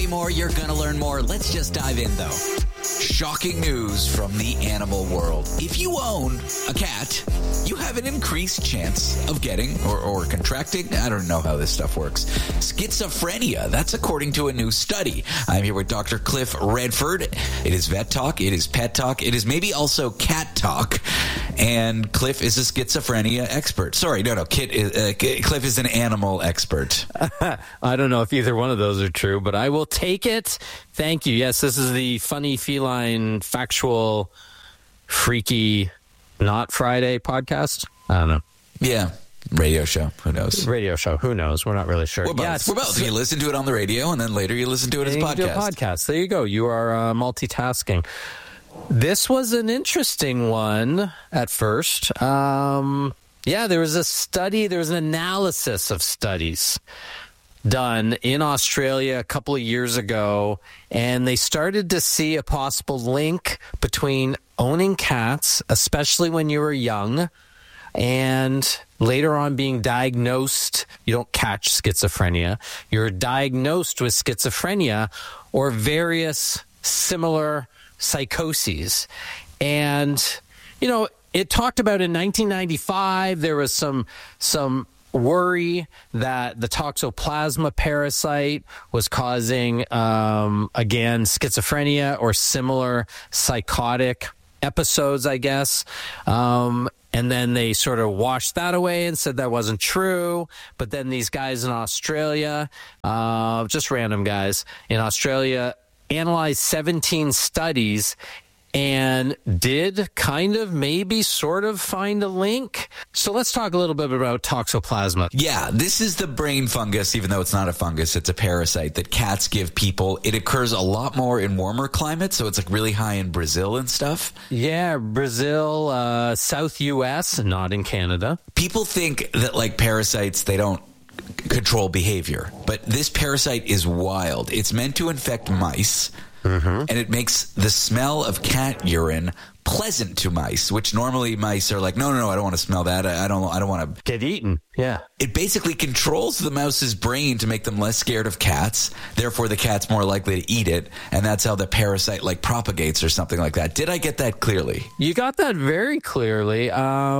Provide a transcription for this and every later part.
More, you're gonna learn more. Let's just dive in, though. Shocking news from the animal world. If you own a cat, you have an increased chance of getting or contracting, I don't know how this stuff works, schizophrenia. That's according to a new study. I'm here with Dr. Cliff Redford. It is Vet Talk. It is Pet Talk. It is maybe also Cat Talk. And Cliff is a schizophrenia expert. Sorry, no. Cliff is an animal expert. I don't know if either one of those are true, but I will take it. Thank you. Yes, this is the funny, feline, factual, freaky, not Friday podcast. I don't know. Yeah. Radio show. Who knows? Radio show. Who knows? We're not really sure. We're both. Yes. We're both. You listen to it on the radio, and then later you listen to it as a podcast. Do a podcast. There you go. You are multitasking. This was an interesting one at first. There was a study. There was an analysis of studies done in Australia a couple of years ago, and they started to see a possible link between owning cats, especially when you were young, and later on being diagnosed. You don't catch schizophrenia. You're diagnosed with schizophrenia or various similar psychoses. And, it talked about in 1995, there was some worry that the Toxoplasma parasite was causing, again, schizophrenia or similar psychotic episodes, I guess. And then they sort of washed that away and said that wasn't true. But then these guys in Australia, just random guys in Australia, analyzed 17 studies and did kind of maybe sort of find a link. So let's talk a little bit about Toxoplasma. Yeah, this is the brain fungus, even though it's not a fungus, it's a parasite that cats give people. It occurs a lot more in warmer climates, so it's like really high in Brazil and stuff. Yeah, Brazil, South U.S., not in Canada. People think that like parasites, they don't control behavior, but this parasite is wild. It's meant to infect mice. Mm-hmm. And it makes the smell of cat urine pleasant to mice, which normally mice are like, no, I don't want to smell that. I don't want to get eaten. Yeah. It basically controls the mouse's brain to make them less scared of cats. Therefore, the cat's more likely to eat it. And that's how the parasite like propagates or something like that. Did I get that clearly? You got that very clearly.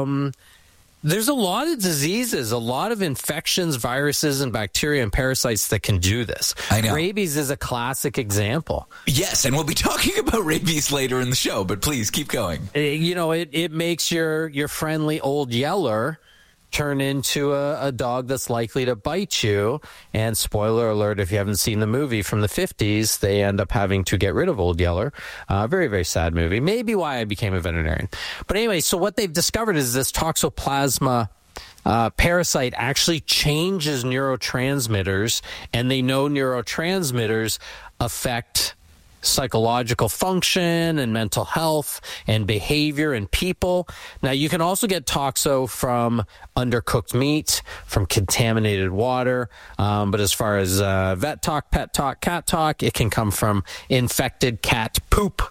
There's a lot of diseases, a lot of infections, viruses, and bacteria and parasites that can do this. I know. Rabies is a classic example. Yes, and we'll be talking about rabies later in the show, but please keep going. It makes your friendly old yeller turn into a dog that's likely to bite you. And spoiler alert, if you haven't seen the movie from the 50s, they end up having to get rid of Old Yeller. Very, very sad movie. Maybe why I became a veterinarian. But anyway, so what they've discovered is this Toxoplasma parasite actually changes neurotransmitters, and they know neurotransmitters affect psychological function and mental health and behavior in people. Now, you can also get toxo from undercooked meat, from contaminated water. But as far as vet talk, pet talk, cat talk, it can come from infected cat poop.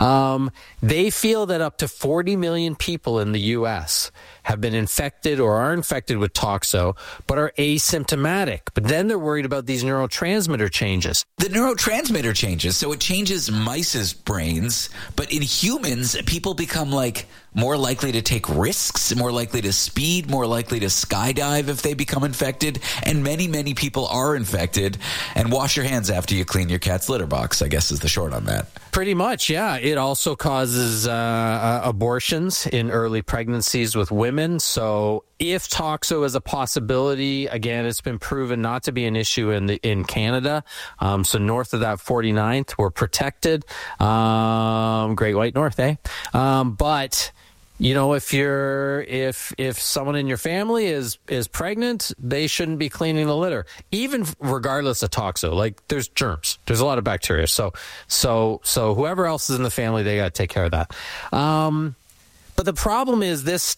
They feel that up to 40 million people in the U.S. have been infected or are infected with toxo, but are asymptomatic. But then they're worried about these neurotransmitter changes. The neurotransmitter changes, so it changes mice's brains, but in humans, people become like more likely to take risks, more likely to speed, more likely to skydive if they become infected. And many, many people are infected. And wash your hands after you clean your cat's litter box, I guess is the short on that. Pretty much, yeah. It also causes abortions in early pregnancies with women. So if toxo is a possibility, again, it's been proven not to be an issue in Canada. So north of that 49th, we're protected. Great White North, eh? But if someone in your family is pregnant, they shouldn't be cleaning the litter, even regardless of toxo. Like there's germs, there's a lot of bacteria. So whoever else is in the family, they got to take care of that. But the problem is this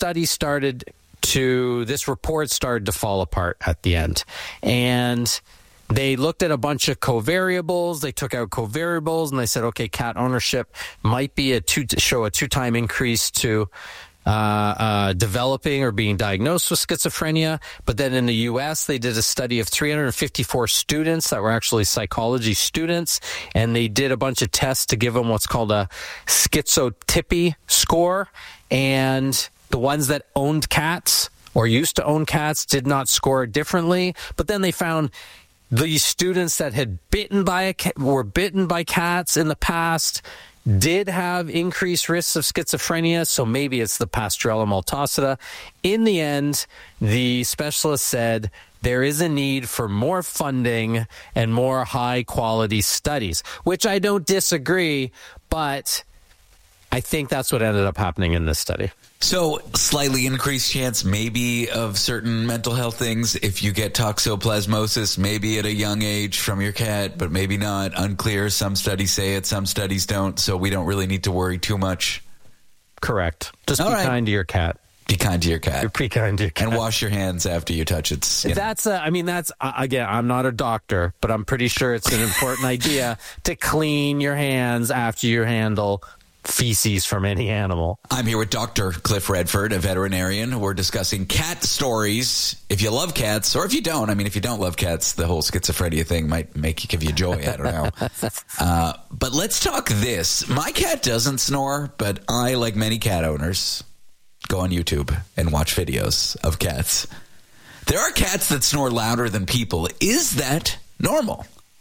report started to fall apart at the end, and they looked at a bunch of covariables. They took out covariables and they said, okay, cat ownership might be show a 2-time increase to developing or being diagnosed with schizophrenia. But then in the U.S., they did a study of 354 students that were actually psychology students, and they did a bunch of tests to give them what's called a schizotypy score. And the ones that owned cats or used to own cats did not score differently. But then they found the students that had were bitten by cats in the past did have increased risks of schizophrenia, so maybe it's the Pasteurella multocida. In the end, the specialist said there is a need for more funding and more high-quality studies, which I don't disagree, but I think that's what ended up happening in this study. So slightly increased chance maybe of certain mental health things if you get toxoplasmosis, maybe at a young age from your cat, but maybe not. Unclear. Some studies say it, some studies don't. So we don't really need to worry too much. Correct. Just be kind to your cat. Be kind to your cat. Be kind to your cat. And wash your hands after you touch its. That's, again, I'm not a doctor, but I'm pretty sure it's an important idea to clean your hands after you handle feces from any animal. I'm here with Dr. Cliff Redford, a veterinarian. We're discussing cat stories. If you love cats, or if you don't, if you don't love cats, the whole schizophrenia thing might give you joy. I don't know. But let's talk this. My cat doesn't snore, but I, like many cat owners, go on YouTube and watch videos of cats. There are cats that snore louder than people. Is that normal?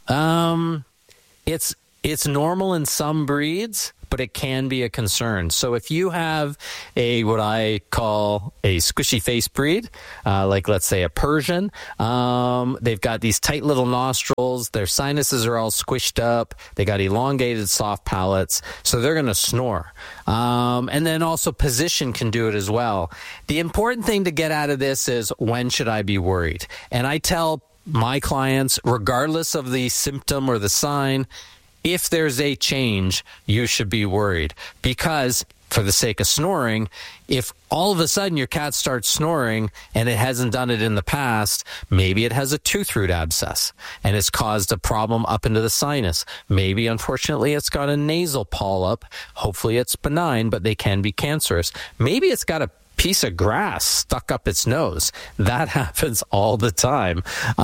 It's normal in some breeds, but it can be a concern. So if you have what I call a squishy face breed, like let's say a Persian, they've got these tight little nostrils, their sinuses are all squished up, they got elongated soft palates, so they're going to snore. And then also position can do it as well. The important thing to get out of this is, when should I be worried? And I tell my clients, regardless of the symptom or the sign, if there's a change, you should be worried. Because, for the sake of snoring, if all of a sudden your cat starts snoring and it hasn't done it in the past, maybe it has a tooth root abscess and it's caused a problem up into the sinus. Maybe, unfortunately, it's got a nasal polyp. Hopefully it's benign, but they can be cancerous. Maybe it's got a piece of grass stuck up its nose. That happens all the time.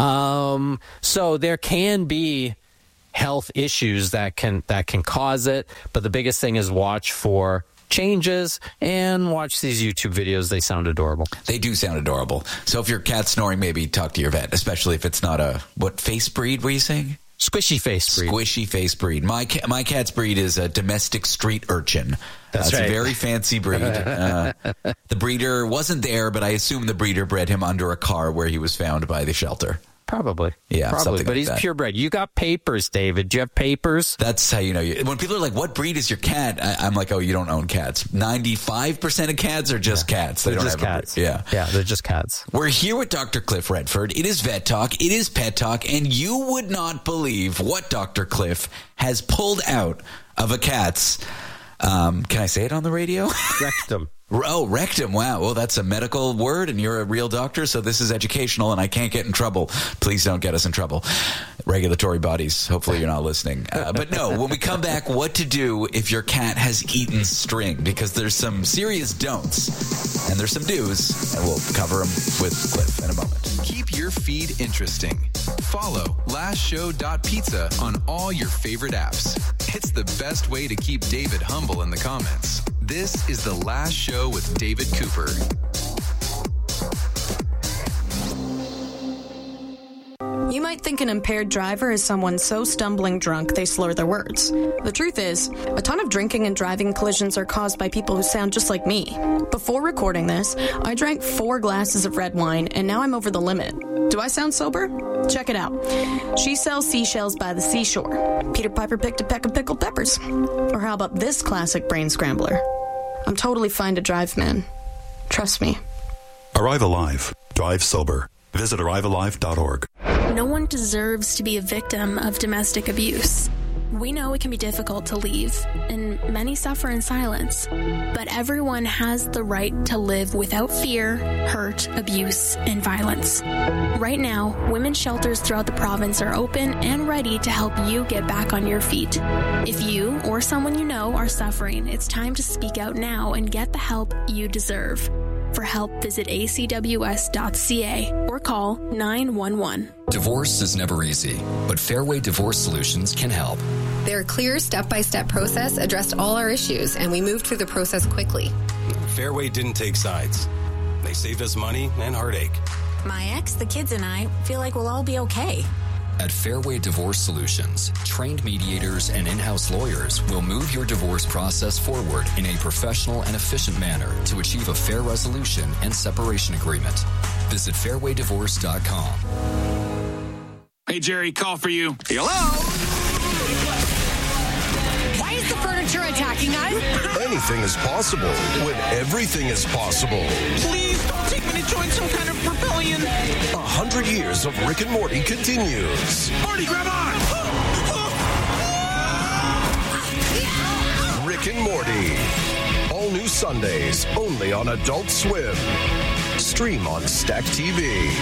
So there can be health issues that can cause it, but the biggest thing is watch for changes and watch these YouTube videos. They sound adorable. They do sound adorable. So if your cat's snoring, maybe talk to your vet, especially if it's not what face breed were you saying? Squishy face breed. Squishy face breed. My cat's breed is a domestic street urchin. That's right. It's a very fancy breed. The breeder wasn't there, but I assume the breeder bred him under a car where he was found by the shelter. Probably. Yeah, probably. But he's purebred. You got papers, David. Do you have papers? That's how you know. When people are like, what breed is your cat? I'm like, oh, you don't own cats. 95% of cats are just cats. They're just cats. Yeah, they're just cats. We're here with Dr. Cliff Redford. It is Vet Talk. It is Pet Talk. And you would not believe what Dr. Cliff has pulled out of a cat's, can I say it on the radio? Rectum. Oh, rectum. Wow. Well, that's a medical word, and you're a real doctor, so this is educational, and I can't get in trouble. Please don't get us in trouble. Regulatory bodies, hopefully you're not listening. But no, when we come back, what to do if your cat has eaten string, because there's some serious don'ts, and there's some do's, and we'll cover them with Cliff in a moment. Keep your feed interesting. Follow lastshow.pizza on all your favorite apps. It's the best way to keep David humble in the comments. This is The Last Show with David Cooper. You might think an impaired driver is someone so stumbling drunk they slur their words. The truth is, a ton of drinking and driving collisions are caused by people who sound just like me. Before recording this, I drank 4 glasses of red wine, and now I'm over the limit. Do I sound sober? Check it out. She sells seashells by the seashore. Peter Piper picked a peck of pickled peppers. Or how about this classic brain scrambler? I'm totally fine to drive, man. Trust me. Arrive Alive. Drive sober. Visit arrivealive.org. No one deserves to be a victim of domestic abuse. We know it can be difficult to leave, and many suffer in silence. But everyone has the right to live without fear, hurt, abuse, and violence. Right now, women's shelters throughout the province are open and ready to help you get back on your feet. If you or someone you know are suffering, it's time to speak out now and get the help you deserve. For help, visit acws.ca or call 911. Divorce is never easy, but Fairway Divorce Solutions can help. Their clear step-by-step process addressed all our issues, and we moved through the process quickly. Fairway didn't take sides. They saved us money and heartache. My ex, the kids, and I feel like we'll all be okay. At Fairway Divorce Solutions, trained mediators and in-house lawyers will move your divorce process forward in a professional and efficient manner to achieve a fair resolution and separation agreement. Visit fairwaydivorce.com. Hey, Jerry, call for you. Hello? Why is the furniture attacking us? Anything is possible when everything is possible. Please don't take me to join some kind of rebellion. 100 years of Rick and Morty continues. Morty, grab on! Rick and Morty. All new Sundays, only on Adult Swim. Stream on Stack TV.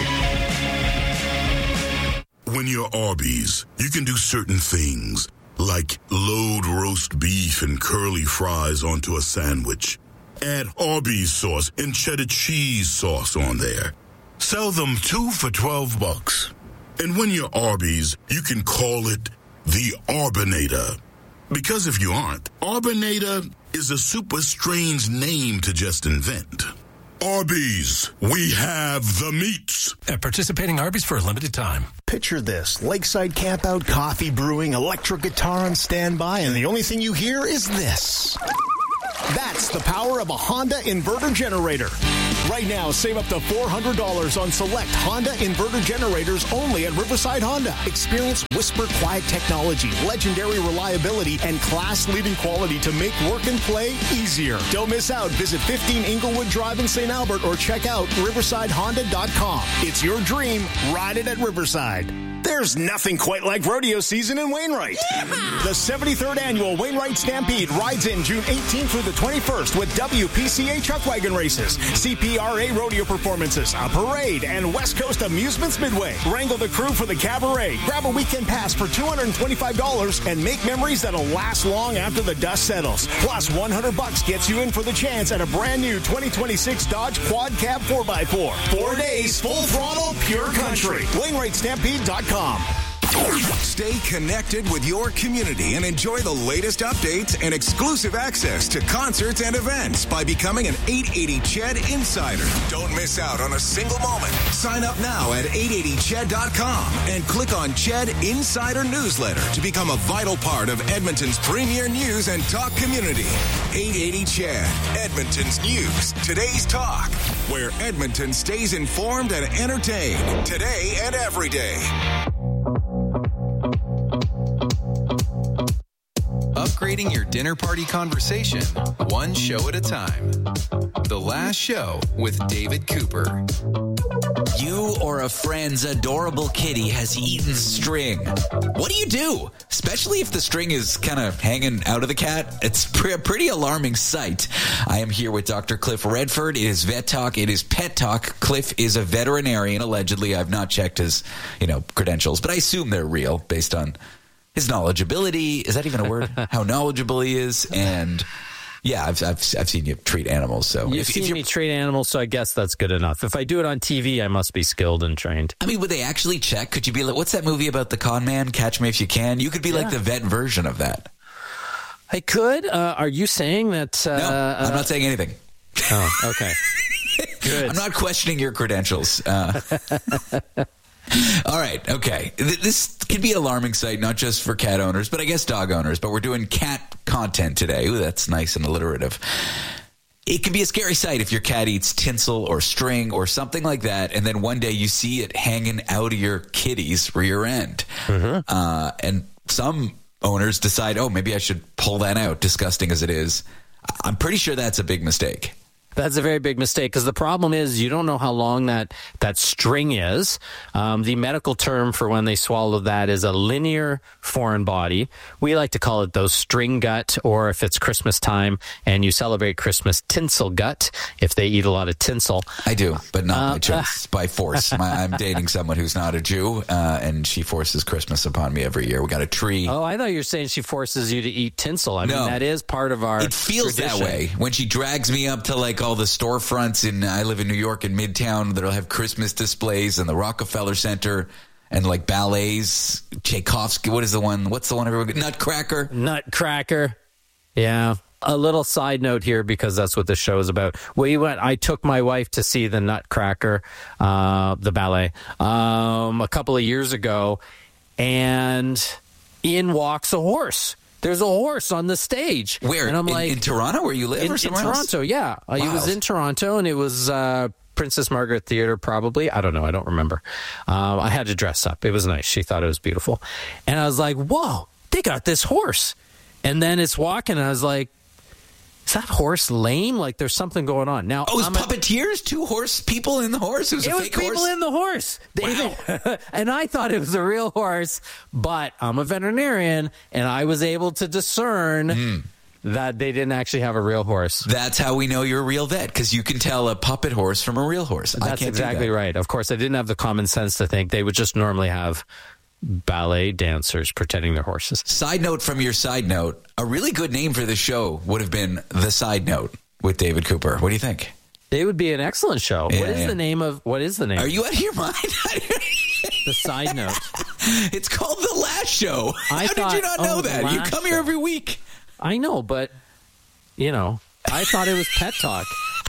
When you're Arby's, you can do certain things, like load roast beef and curly fries onto a sandwich. Add Arby's sauce and cheddar cheese sauce on there. Sell them 2 for $12. And when you're Arby's, you can call it the Arbinator. Because if you aren't, Arbinator is a super strange name to just invent. Arby's, we have the meats. At participating Arby's for a limited time. Picture this: lakeside campout, coffee brewing, electric guitar on standby, and the only thing you hear is this. That's the power of a Honda inverter generator. Right now, save up to $400 on select Honda inverter generators only at Riverside Honda. Experience whisper quiet technology, legendary reliability, and class-leading quality to make work and play easier. Don't miss out. Visit 15 Inglewood Drive in St. Albert or check out riversidehonda.com. It's your dream. Ride it at Riverside. There's nothing quite like rodeo season in Wainwright. The 73rd Annual Wainwright Stampede rides in June 18th through the 21st with WPCA truck wagon races, CPRA rodeo performances, a parade, and West Coast Amusements Midway. Wrangle the crew for the cabaret. Grab a weekend pass for $225 and make memories that'll last long after the dust settles. Plus, $100 gets you in for the chance at a brand new 2026 Dodge Quad Cab 4x4. 4 days, full throttle, pure country. WainwrightStampede.com. Stay connected with your community and enjoy the latest updates and exclusive access to concerts and events by becoming an 880 Ched Insider. Don't miss out on a single moment. Sign up now at 880ched.com and click on Ched Insider Newsletter to become a vital part of Edmonton's premier news and talk community. 880 Ched, Edmonton's news, today's talk, where Edmonton stays informed and entertained today and every day. Upgrading your dinner party conversation, one show at a time. The Last Show with David Cooper. You or a friend's adorable kitty has eaten string. What do you do? Especially if the string is kind of hanging out of the cat. It's a pretty alarming sight. I am here with Dr. Cliff Redford. It is Vet Talk. It is Pet Talk. Cliff is a veterinarian, allegedly. I've not checked his, credentials, but I assume they're real based on his knowledgeability. Is that even a word? How knowledgeable he is. And yeah, I've seen you treat animals. So you've seen me treat animals, so I guess that's good enough. If I do it on TV, I must be skilled and trained. I mean, would they actually check? Could you be like, what's that movie about the con man? Catch Me If You Can. You could be like the vet version of that. I could. Are you saying that? No, I'm not saying anything. Oh, okay. Good. I'm not questioning your credentials. All right. Okay. This can be an alarming sight, not just for cat owners, but I guess dog owners. But we're doing cat content today. Ooh, that's nice and alliterative. It can be a scary sight if your cat eats tinsel or string or something like that, and then one day you see it hanging out of your kitty's rear end. Mm-hmm. And some owners decide, maybe I should pull that out, disgusting as it is. I'm pretty sure that's a big mistake. That's a very big mistake because the problem is you don't know how long that string is. The medical term for when they swallow that is a linear foreign body. We like to call it those string gut, or if it's Christmas time and you celebrate Christmas, tinsel gut, if they eat a lot of tinsel. I do, but not by choice, by force. I'm dating someone who's not a Jew, and she forces Christmas upon me every year. We got a tree. Oh, I thought you were saying she forces you to eat tinsel. I mean, that is part of our It feels tradition. that way. When she drags me up to like all the storefronts, I live in New York in Midtown, that'll have Christmas displays in the Rockefeller Center and like ballets, Tchaikovsky. What's the one everyone? Nutcracker. Yeah. A little side note here, because that's what the show is about. I took my wife to see the Nutcracker, the ballet, a couple of years ago, and in walks a horse. There's a horse on the stage. Where? And I'm in Toronto, where you live, or somewhere else? Toronto, yeah. Wow. He was in Toronto, and it was Princess Margaret Theatre, probably. I don't know. I don't remember. I had to dress up. It was nice. She thought it was beautiful. And I was like, whoa, they got this horse. And then it's walking, and I was like, is that horse lame? Like, there's something going on. Now, it was puppeteers? 2 horse people in the horse? It was a fake horse? People in the horse. Wow. And I thought it was a real horse, but I'm a veterinarian, and I was able to discern that they didn't actually have a real horse. That's how we know you're a real vet, because you can tell a puppet horse from a real horse. That's exactly right. Of course, I didn't have the common sense to think they would just normally have ballet dancers pretending they're horses. Side note from your side note, a really good name for the show would have been The Side Note with David Cooper. What do you think? It would be an excellent show. Yeah, what is the name? Are you out of your mind? The Side Note. It's called The Last Show. How did you not know that? You come here every week. I know, but, I thought it was Pet Talk.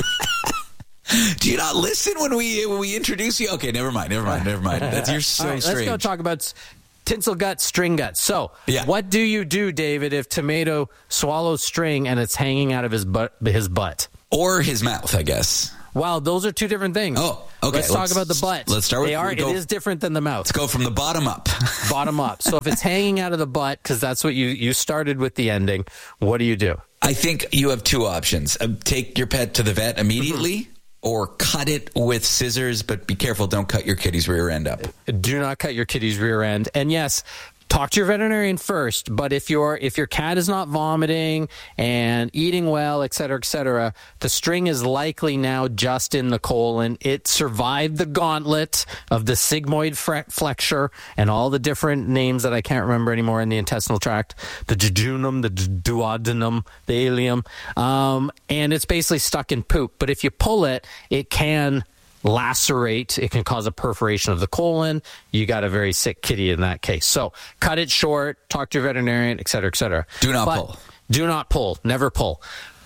Do you not listen when we introduce you? Okay, never mind. You're so right, strange. Let's go talk about tinsel gut, string gut. So, What do you do, David, if Tomato swallows string and it's hanging out of his butt? Or his mouth, I guess. Well, those are two different things. Oh, okay. Let's talk about the butt. Let's start with it is different than the mouth. Let's go from the bottom up. Bottom up. So if it's hanging out of the butt, because that's what you started with the ending, what do you do? I think you have 2 options. Take your pet to the vet immediately. Or cut it with scissors, but be careful, don't cut your kitty's rear end up. Do not cut your kitty's rear end. And yes, talk to your veterinarian first, but if your cat is not vomiting and eating well, et cetera, the string is likely now just in the colon. It survived the gauntlet of the sigmoid flexure and all the different names that I can't remember anymore in the intestinal tract, the jejunum, the duodenum, the ileum, and it's basically stuck in poop. But if you pull it, it can lacerate. It can cause a perforation of the colon. You got a very sick kitty in that case. So cut it short, talk to your veterinarian, et cetera. Do not pull. Do not pull. Never pull.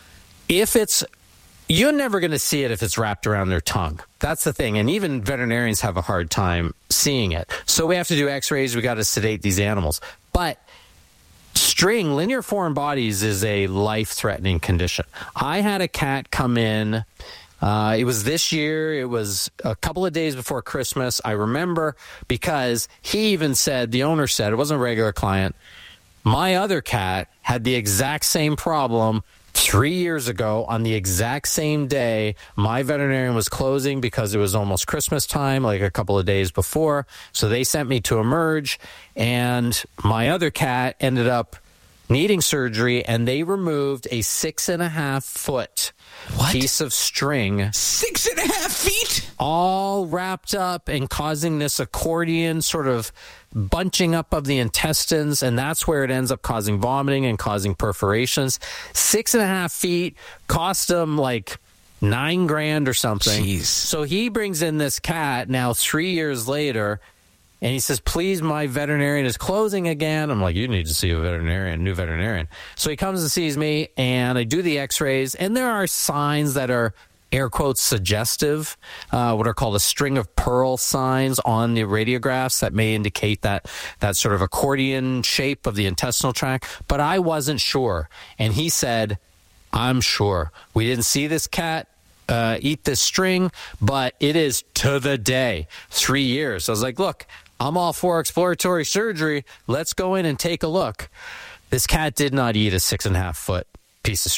You're never going to see it if it's wrapped around their tongue. That's the thing. And even veterinarians have a hard time seeing it. So we have to do x-rays. We got to sedate these animals. But linear foreign bodies is a life-threatening condition. I had a cat come in. It was this year. It was a couple of days before Christmas. I remember because the owner said, it wasn't a regular client, my other cat had the exact same problem 3 years ago on the exact same day. My veterinarian was closing because it was almost Christmas time, like a couple of days before. So they sent me to Emerge, and my other cat ended up needing surgery, and they removed a 6.5-foot piece of string. 6.5 feet? All wrapped up and causing this accordion sort of bunching up of the intestines, and that's where it ends up causing vomiting and causing perforations. 6.5 feet cost them like $9,000 or something. Jeez. So he brings in this cat now 3 years later, and he says, please, my veterinarian is closing again. I'm like, you need to see a new veterinarian. So he comes and sees me, and I do the x-rays, and there are signs that are, air quotes, suggestive, what are called a string of pearl signs on the radiographs that may indicate that sort of accordion shape of the intestinal tract. But I wasn't sure. And he said, I'm sure. We didn't see this cat eat this string, but it is to the day 3 years. I was like, look, I'm all for exploratory surgery. Let's go in and take a look. This cat did not eat a 6.5-foot piece of string.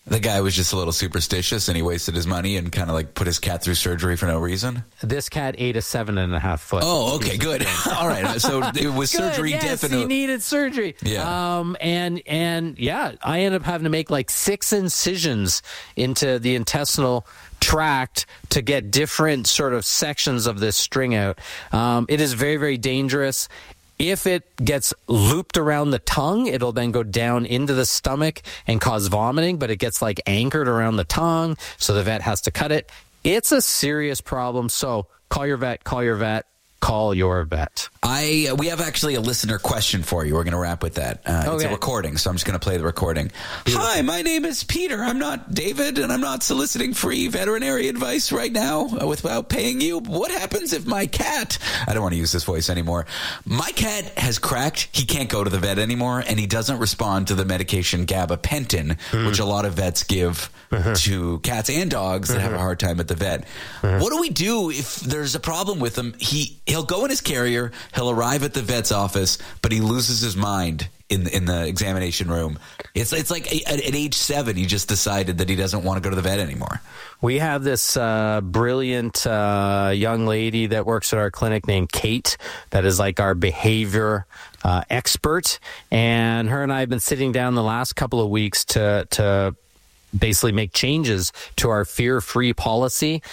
The guy was just a little superstitious and he wasted his money and kind of like put his cat through surgery for no reason. This cat ate a 7.5 foot. Oh, okay, good. All right. So it was surgery yes, definitely. He needed surgery. Yeah. And yeah, I ended up having to make like 6 incisions into the intestinal tract to get different sort of sections of this string out. It is very, very dangerous. If it gets looped around the tongue, it'll then go down into the stomach and cause vomiting, but it gets like anchored around the tongue, so the vet has to cut it. It's a serious problem, so call your vet, call your vet. Call your vet. We have actually a listener question for you. We're going to wrap with that. It's a recording, so I'm just going to play the recording. Hi, my name is Peter. I'm not David, and I'm not soliciting free veterinary advice right now without paying you. What happens if my cat... I don't want to use this voice anymore. My cat has cracked. He can't go to the vet anymore, and he doesn't respond to the medication gabapentin, which a lot of vets give to cats and dogs that have a hard time at the vet. What do we do if there's a problem with him? He'll go in his carrier, he'll arrive at the vet's office, but he loses his mind in the examination room. It's like at age 7, he just decided that he doesn't want to go to the vet anymore. We have this brilliant young lady that works at our clinic named Kate that is like our behavior expert, and her and I have been sitting down the last couple of weeks to basically make changes to our fear-free policy.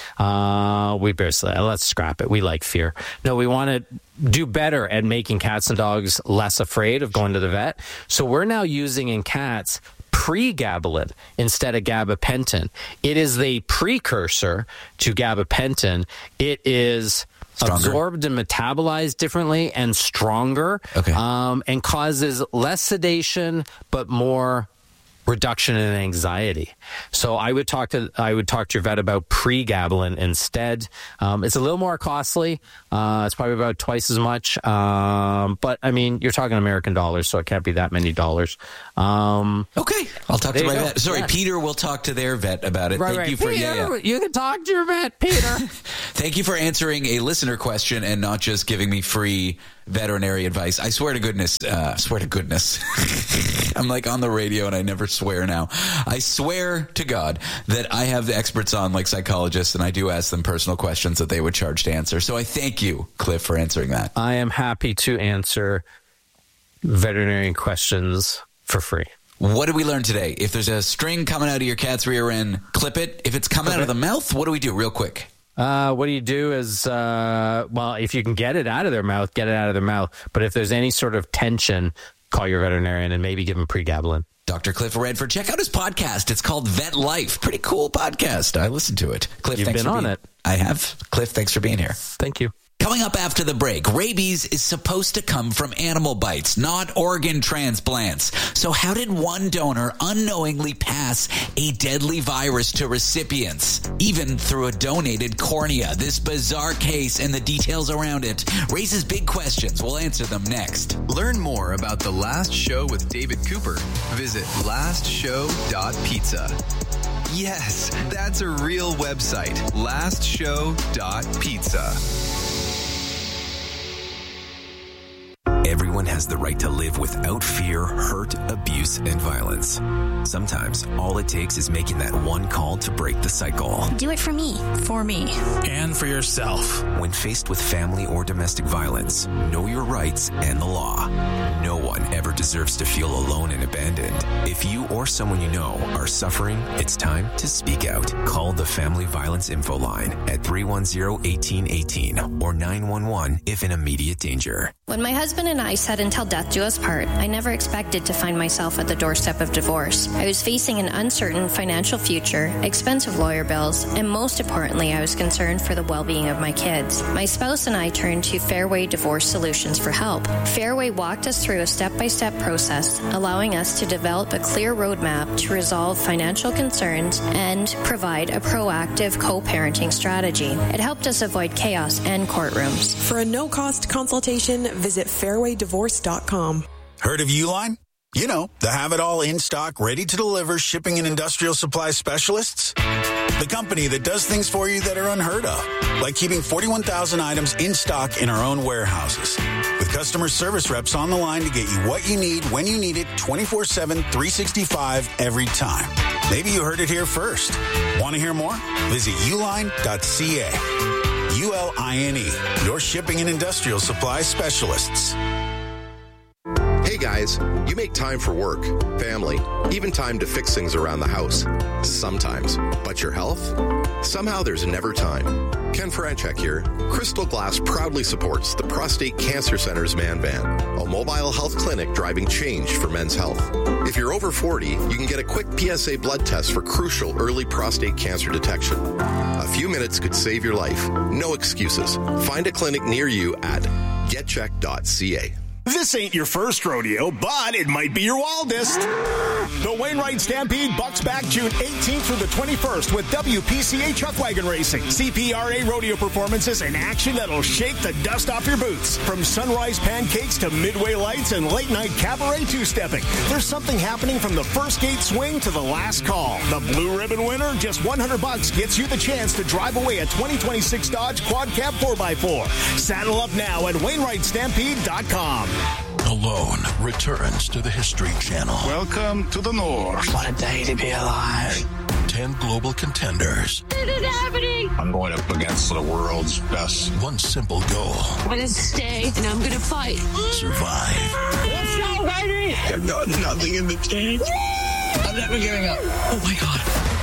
We basically, let's scrap it. We like fear. No, we want to do better at making cats and dogs less afraid of going to the vet. So we're now using in cats pregabalin instead of gabapentin. It is the precursor to gabapentin. It is absorbed and metabolized differently and stronger, and causes less sedation but more reduction in anxiety. So I would talk to your vet about pregabalin instead. It's a little more costly. It's probably about twice as much. But I mean, you're talking American dollars, so it can't be that many dollars. Okay, I'll talk to my vet. Sorry, Peter will talk to their vet about it. Thank you for Peter, you can talk to your vet, Peter. Thank you for answering a listener question and not just giving me free veterinary advice. I swear to goodness. I'm like on the radio and I never swear now. I swear to God that I have the experts on like psychologists, and I do ask them personal questions that they would charge to answer. So I thank you, Cliff, for answering that. I am happy to answer veterinary questions for free. What did we learn today? If there's a string coming out of your cat's rear end, clip it. If it's coming out of the mouth, what do we do real quick? What do you do is, if you can get it out of their mouth, get it out of their mouth. But if there's any sort of tension, call your veterinarian and maybe give them pregabalin. Dr. Cliff Redford, check out his podcast. It's called Vet Life. Pretty cool podcast. I listened to it. Cliff, You've been on it. I have. Cliff, thanks for being here. Thank you. Coming up after the break, rabies is supposed to come from animal bites, not organ transplants. So how did one donor unknowingly pass a deadly virus to recipients, even through a donated cornea? This bizarre case and the details around it raises big questions. We'll answer them next. Learn more about The Last Show with David Cooper. Visit lastshow.pizza. Yes, that's a real website. lastshow.pizza. Everyone has the right to live without fear, hurt, abuse, and violence. Sometimes all it takes is making that one call to break the cycle. Do it for me. For me. And for yourself. When faced with family or domestic violence, know your rights and the law. No one ever deserves to feel alone and abandoned. If you or someone you know are suffering, it's time to speak out. Call the Family Violence Info Line at 310-1818 or 911 if in immediate danger. When my husband and I said until death do us part, I never expected to find myself at the doorstep of divorce. I was facing an uncertain financial future, expensive lawyer bills, and most importantly, I was concerned for the well-being of my kids. My spouse and I turned to Fairway Divorce Solutions for help. Fairway walked us through a step-by-step process, allowing us to develop a clear roadmap to resolve financial concerns and provide a proactive co-parenting strategy. It helped us avoid chaos and courtrooms. For a no-cost consultation, visit fairwaydivorce.com. Heard of Uline? You know, the have-it-all in-stock, ready-to-deliver shipping and industrial supply specialists. The company that does things for you that are unheard of, like keeping 41,000 items in stock in our own warehouses. With customer service reps on the line to get you what you need when you need it 24/7, 365 every time. Maybe you heard it here first. Want to hear more? Visit uline.ca. ULINE, your shipping and industrial supply specialists. Hey guys, you make time for work, family, even time to fix things around the house. Sometimes. But your health? Somehow there's never time. Ken Franchek here. Crystal Glass proudly supports the Prostate Cancer Center's Man Van, a mobile health clinic driving change for men's health. If you're over 40, you can get a quick PSA blood test for crucial early prostate cancer detection. A few minutes could save your life. No excuses. Find a clinic near you at getcheck.ca. This ain't your first rodeo, but it might be your wildest. The Wainwright Stampede bucks back June 18th through the 21st with WPCA Chuck Wagon Racing, CPRA rodeo performances, and action that'll shake the dust off your boots. From sunrise pancakes to midway lights and late-night cabaret two-stepping, there's something happening from the first gate swing to the last call. The Blue Ribbon winner, just $100 gets you the chance to drive away a 2026 Dodge Quad Cab 4x4. Saddle up now at WainwrightStampede.com. Alone returns to the History Channel. Welcome to the North. What a day to be alive. 10 global contenders. This is happening. I'm going up against the world's best. One simple goal. I'm going to stay and I'm going to fight. Survive. Let's go, baby. I've got nothing in the tank. I'm never giving up. Oh my God.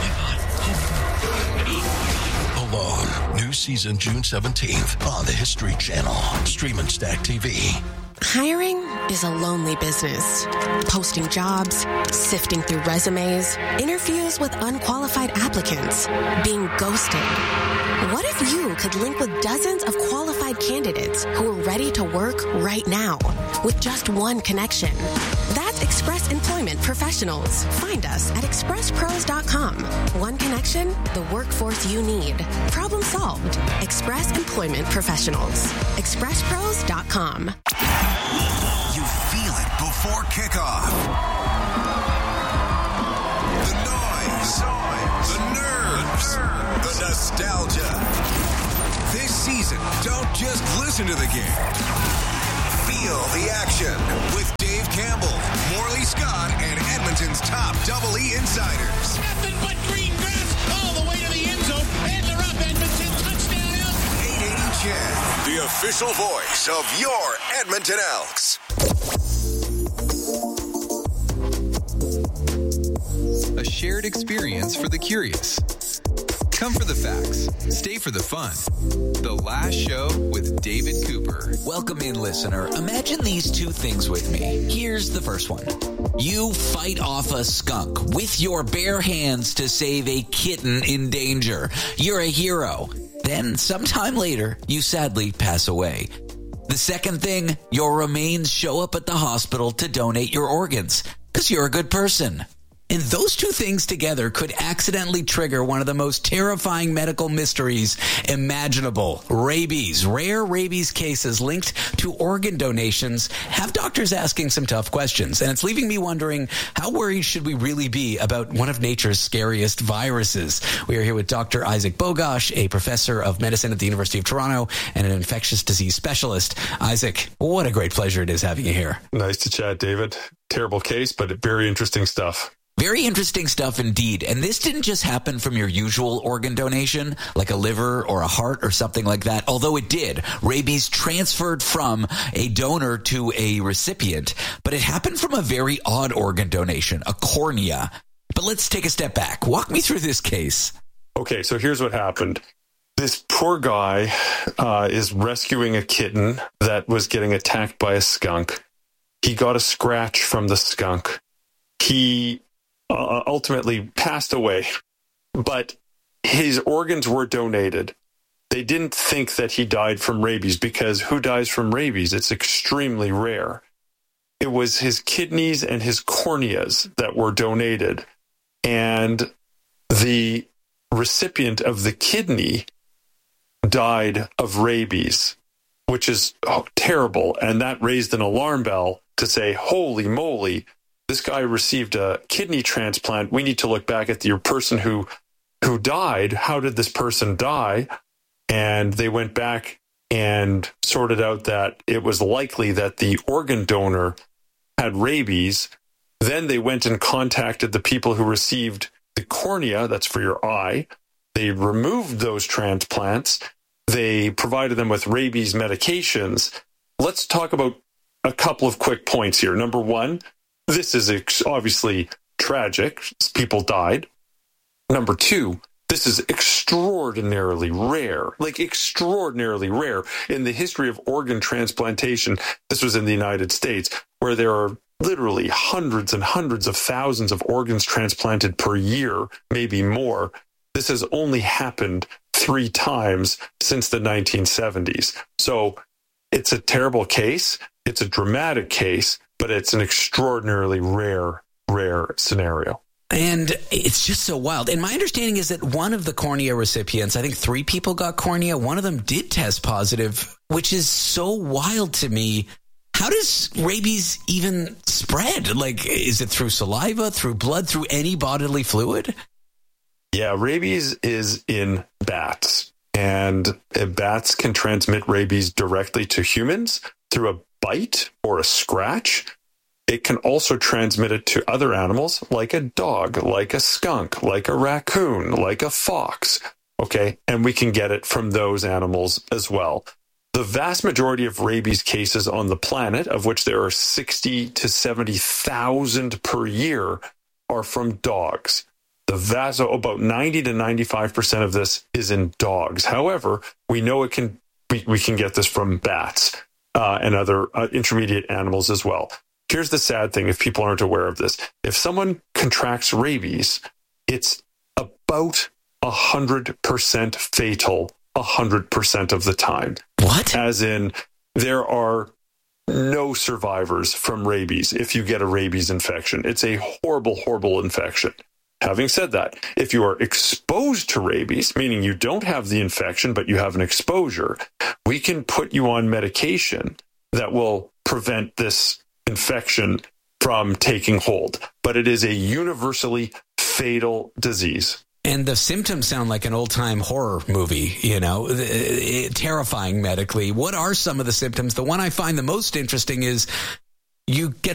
Alone. New season June 17th on the History Channel. Stream and Stack TV. Hiring is a lonely business. Posting jobs, sifting through resumes, interviews with unqualified applicants, being ghosted. What if you could link with dozens of qualified candidates who are ready to work right now with just one connection? That's Express Employment Professionals. Find us at expresspros.com. One connection, the workforce you need. Problem solved. Express Employment Professionals. expresspros.com. You feel it before kickoff. The noise, the nerves, the nostalgia. This season, don't just listen to the game. Feel the action with Dave Campbell, Morley Scott, and Edmonton's top Double E insiders. Nothing but green grass all the way to the end zone, and they're up. Edmonton touchdown. 880 CHED, the official voice of your Edmonton Elks. A shared experience for the curious. Come for the facts. Stay for the fun. The Last Show with David Cooper. Welcome in, listener. Imagine these two things with me. Here's the first one. You fight off a skunk with your bare hands to save a kitten in danger. You're a hero. Then, sometime later, you sadly pass away. The second thing, your remains show up at the hospital to donate your organs because you're a good person. And those two things together could accidentally trigger one of the most terrifying medical mysteries imaginable. Rabies. Rare rabies cases linked to organ donations have doctors asking some tough questions. And it's leaving me wondering, how worried should we really be about one of nature's scariest viruses? We are here with Dr. Isaac Bogosh, a professor of medicine at the University of Toronto and an infectious disease specialist. Isaac, what a great pleasure it is having you here. Nice to chat, David. Terrible case, but very interesting stuff. Very interesting stuff indeed. And this didn't just happen from your usual organ donation, like a liver or a heart or something like that, although it did. Rabies transferred from a donor to a recipient, but it happened from a very odd organ donation, a cornea. But let's take a step back. Walk me through this case. Okay, so here's what happened. This poor guy is rescuing a kitten that was getting attacked by a skunk. He got a scratch from the skunk. He ultimately passed away, but his organs were donated. They didn't think that he died from rabies because who dies from rabies? It's extremely rare. It was his kidneys and his corneas that were donated, and the recipient of the kidney died of rabies, which is terrible, and that raised an alarm bell to say, holy moly, this guy received a kidney transplant. We need to look back at the person who died. How did this person die? And they went back and sorted out that it was likely that the organ donor had rabies. Then they went and contacted the people who received the cornea, that's for your eye. They removed those transplants. They provided them with rabies medications. Let's talk about a couple of quick points here. Number one, this is obviously tragic. People died. Number two, this is extraordinarily rare, like extraordinarily rare in the history of organ transplantation. This was in the United States, where there are literally hundreds and hundreds of thousands of organs transplanted per year, maybe more. This has only happened 3 times since the 1970s. So it's a terrible case. It's a dramatic case, but it's an extraordinarily rare scenario. And it's just so wild. And my understanding is that one of the cornea recipients, I think 3 people got cornea. One of them did test positive, which is so wild to me. How does rabies even spread? Like, is it through saliva, through blood, through any bodily fluid? Yeah, rabies is in bats. And bats can transmit rabies directly to humans through a bite or a scratch. It can also transmit it to other animals like a dog, like a skunk, like a raccoon, like a fox. Okay, and we can get it from those animals as well. The vast majority of rabies cases on the planet, of which there are 60 to 70,000 per year, are from dogs. About 90 to 95% of this is in dogs. However, we know we can get this from bats and other intermediate animals as well. Here's the sad thing, if people aren't aware of this. If someone contracts rabies, it's about 100% fatal 100% of the time. What? As in, there are no survivors from rabies if you get a rabies infection. It's a horrible, horrible infection. Having said that, if you are exposed to rabies, meaning you don't have the infection, but you have an exposure, we can put you on medication that will prevent this infection from taking hold. But it is a universally fatal disease. And the symptoms sound like an old-time horror movie, terrifying medically. What are some of the symptoms? The one I find the most interesting is you get